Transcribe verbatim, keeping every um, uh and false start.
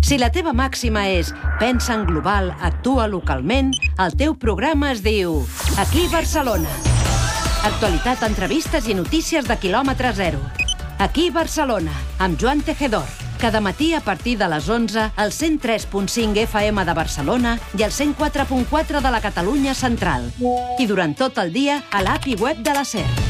Si la teva màxima és pensa en global, actua localment, el teu programa es diu Aquí Barcelona. Actualitat, entrevistes i notícies de quilòmetre zero. Aquí Barcelona, amb Joan Tejedor. Cada matí a partir de les onze, al cent tres punt cinc F M de Barcelona i al cent quatre punt quatre de la Catalunya Central. I durant tot el dia a l'app i web de la SER.